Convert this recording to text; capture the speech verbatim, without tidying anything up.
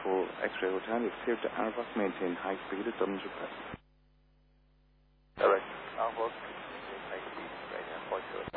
for X-Ray Hotel. You've cleared to Arvok. Maintain high speed at Dunn's request. Direct Arvok, maintain high speed, right now, point to it.